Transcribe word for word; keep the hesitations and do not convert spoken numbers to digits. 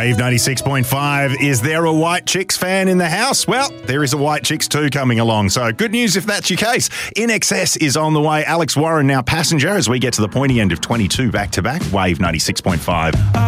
Wave ninety-six point five. Is there a White Chicks fan in the house? Well, there is a White Chicks two coming along. So good news if that's your case. In Excess is on the way. Alex Warren now passenger as we get to the pointy end of twenty-two back to back. Wave ninety-six point five.